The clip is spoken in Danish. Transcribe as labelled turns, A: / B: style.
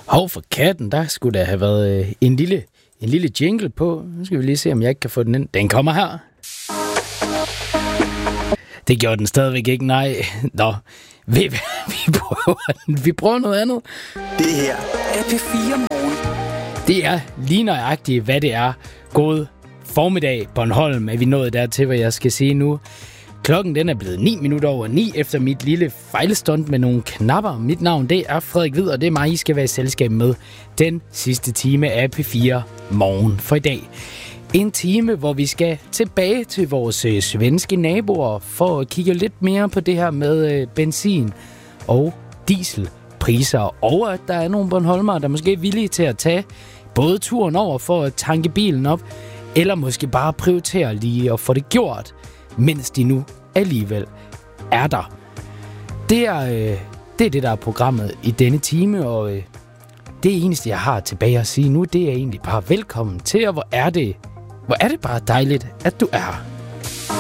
A: Hov for katten, der skulle der have været en lille jingle på. Nu skal vi lige se, om jeg ikke kan få den ind. Den kommer her. Det gjorde den stadigvæk ikke, nej. Nå, vi prøver noget andet.
B: Det her er P4 Morgen.
A: Det er lige nøjagtigt, hvad det er. God formiddag, Bornholm, er vi nået dertil, hvad jeg skal sige nu. Klokken den er blevet 9:09 efter mit lille fejlstunt med nogle knapper. Mit navn det er Frederik Hvid, og det er mig, I skal være i selskab med den sidste time af P4 Morgen for i dag. En time, hvor vi skal tilbage til vores svenske naboer for at kigge lidt mere på det her med benzin og dieselpriser. Og at der er nogle bornholmere, der måske er villige til at tage både turen over for at tanke bilen op, eller måske bare prioritere lige at få det gjort, mens de nu alligevel er der. Det er det, der er programmet i denne time, og det eneste, jeg har tilbage at sige nu, det er egentlig bare velkommen til, og hvor er det bare dejligt, at du er.